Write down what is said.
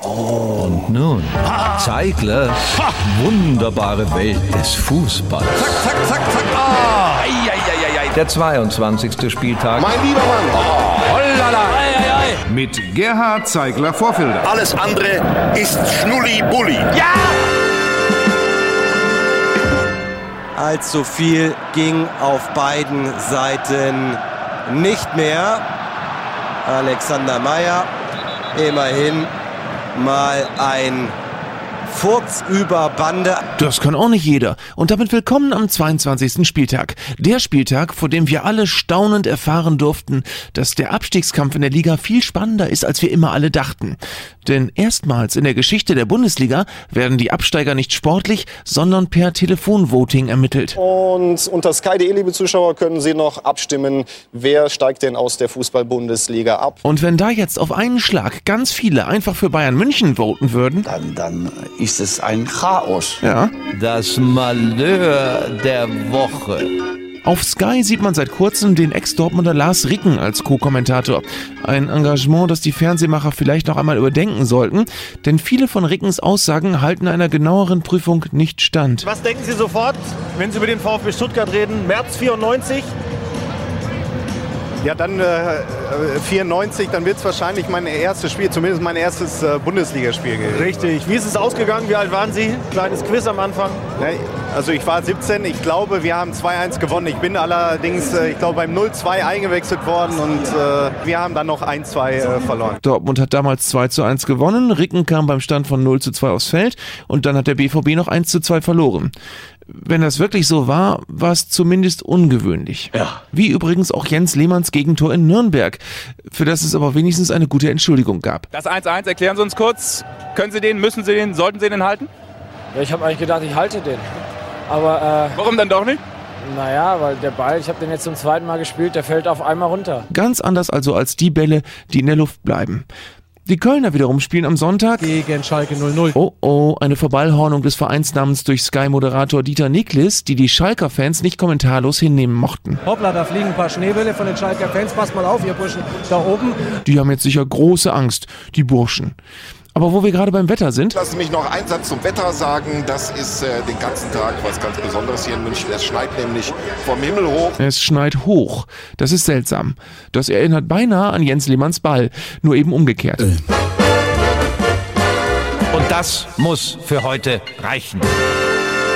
Und nun, Zeigler, wunderbare Welt des Fußballs. Zack, zack, zack, zack. Der 22. Spieltag. Mein lieber Mann. Hollala. Mit Gerhard Zeigler-Vorfelder. Alles andere ist Schnulli-Bulli. Ja! Allzu viel ging auf beiden Seiten nicht mehr. Alexander Meyer, immerhin mal ein Furz über Bande. Das kann auch nicht jeder. Und damit willkommen am 22. Spieltag. Der Spieltag, vor dem wir alle staunend erfahren durften, dass der Abstiegskampf in der Liga viel spannender ist, als wir immer alle dachten. Denn erstmals in der Geschichte der Bundesliga werden die Absteiger nicht sportlich, sondern per Telefonvoting ermittelt. Und unter Sky.de, liebe Zuschauer, können Sie noch abstimmen, wer steigt denn aus der Fußball-Bundesliga ab. Und wenn da jetzt auf einen Schlag ganz viele einfach für Bayern München voten würden, dann ist es ein Chaos. Ja. Das Malheur der Woche. Auf Sky sieht man seit kurzem den Ex-Dortmunder Lars Ricken als Co-Kommentator. Ein Engagement, das die Fernsehmacher vielleicht noch einmal überdenken sollten, denn viele von Rickens Aussagen halten einer genaueren Prüfung nicht stand. Was denken Sie sofort, wenn Sie über den VfB Stuttgart reden? März 94? Ja, dann 94, dann wird es wahrscheinlich mein erstes Spiel, zumindest mein erstes Bundesligaspiel gewesen. Richtig. Wie ist es ausgegangen? Wie alt waren Sie? Kleines Quiz am Anfang. Ja, also ich war 17, ich glaube, wir haben 2-1 gewonnen. Ich bin allerdings, ich glaube, beim 0-2 eingewechselt worden und wir haben dann noch 1-2 verloren. Dortmund hat damals 2-1 gewonnen, Ricken kam beim Stand von 0-2 aufs Feld und dann hat der BVB noch 1-2 verloren. Wenn das wirklich so war, war es zumindest ungewöhnlich. Ja. Wie übrigens auch Jens Lehmanns Gegentor in Nürnberg, für das es aber wenigstens eine gute Entschuldigung gab. Das 1-1, erklären Sie uns kurz. Können Sie den, müssen Sie den, sollten Sie den halten? Ja, ich habe eigentlich gedacht, ich halte den. Aber warum dann doch nicht? Naja, weil der Ball, ich habe den jetzt zum zweiten Mal gespielt, der fällt auf einmal runter. Ganz anders also als die Bälle, die in der Luft bleiben. Die Kölner wiederum spielen am Sonntag gegen Schalke 0-0. Oh, eine Verballhornung des Vereinsnamens durch Sky-Moderator Dieter Niklis, die Schalker-Fans nicht kommentarlos hinnehmen mochten. Hoppla, da fliegen ein paar Schneebälle von den Schalker-Fans. Passt mal auf, ihr Burschen, da oben. Die haben jetzt sicher große Angst, die Burschen. Aber wo wir gerade beim Wetter sind... Lassen Sie mich noch einen Satz zum Wetter sagen. Das ist den ganzen Tag was ganz Besonderes hier in München. Es schneit nämlich vom Himmel hoch. Es schneit hoch. Das ist seltsam. Das erinnert beinahe an Jens Lehmanns Ball, nur eben umgekehrt. Und das muss für heute reichen.